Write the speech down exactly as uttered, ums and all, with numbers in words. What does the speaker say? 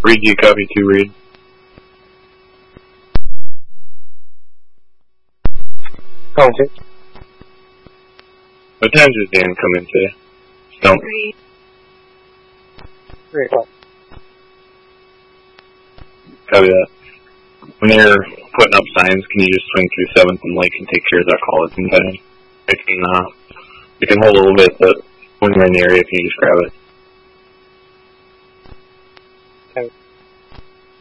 Reed, do you copy two, Reed? Calling two. What time does Dan come in today? Stump. Three. Three o'clock. Copy that. When you're putting up signs, can you just swing through seventh and Lake and take care of that call at some time? It can, uh, it can hold a little bit, but when you're in the area, can you just grab it?